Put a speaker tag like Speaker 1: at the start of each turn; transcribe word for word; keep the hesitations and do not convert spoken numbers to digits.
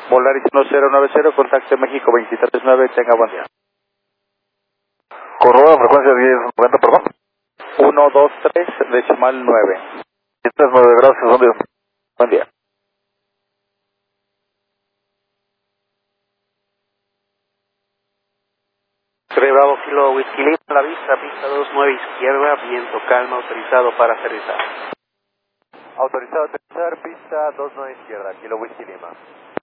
Speaker 1: Volaris uno cero nueve cero, contacto México veintitrés nueve, tenga buen día.
Speaker 2: Corroa, frecuencia diez noventa, perdón.
Speaker 1: uno dos tres, decimal nueve.
Speaker 2: diez nueve, gracias, buen día.
Speaker 1: Buen día.
Speaker 3: Tres Bravo Kilo Whisky Lima, la vista, pista dos nueve izquierda, viento calma, autorizado para aterrizar.
Speaker 2: Autorizado a aterrizar, pista dos nueve izquierda, Kilo Whisky Lima.